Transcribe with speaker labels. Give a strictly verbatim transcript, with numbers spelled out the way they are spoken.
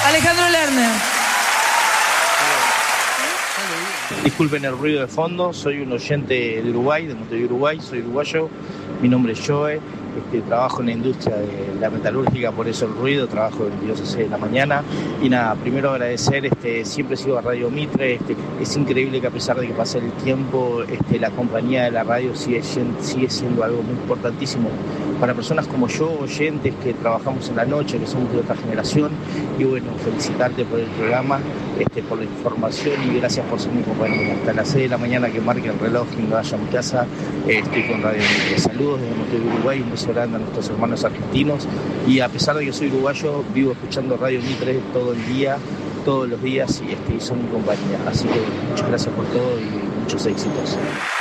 Speaker 1: Alejandro Lerner.
Speaker 2: Disculpen el ruido de fondo, soy un oyente de Uruguay, de Montevideo, Uruguay, soy uruguayo, mi nombre es Joe, este, trabajo en la industria de la metalúrgica, por eso el ruido, trabajo de veintidós a seis de la mañana y nada, primero agradecer, este, siempre sigo a Radio Mitre, este, es increíble que a pesar de que pase el tiempo, este, la compañía de la radio sigue, sigue siendo algo muy importantísimo para personas como yo, oyentes que trabajamos en la noche, que somos de otra generación, y bueno, felicitarte por el programa, este, por la información y gracias por ser mi compañero. Hasta las seis de la mañana que marque el reloj y me vaya a mi casa, eh, estoy con Radio Mitre. Saludos desde Montevideo, Uruguay, un beso grande a nuestros hermanos argentinos y a pesar de que soy uruguayo, vivo escuchando Radio Mitre todo el día, todos los días y este, son mi compañía. Así que muchas gracias por todo y muchos éxitos.